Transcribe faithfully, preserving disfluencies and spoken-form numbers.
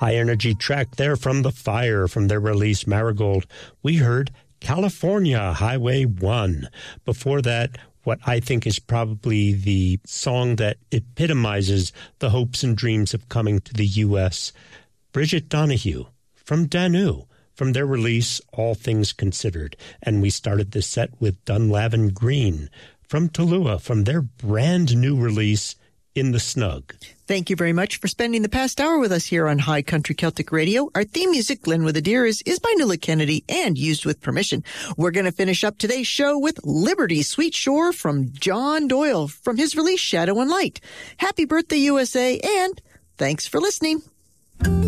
high-energy track there from The Fire, from their release Marigold. We heard California, Highway one. Before that, what I think is probably the song that epitomizes the hopes and dreams of coming to the U S, Bridget Donahue, from Danu, from their release All Things Considered. And we started the set with Dunlavin Green, from Tallulah, from their brand new release, In the Snug. Thank you very much for spending the past hour with us here on High Country Celtic Radio. Our theme music, Glen with a Deer, is, is by Nuala Kennedy and used with permission. We're going to finish up today's show with Liberty Sweet Shore from John Doyle from his release Shadow and Light. Happy birthday, U S A, and thanks for listening.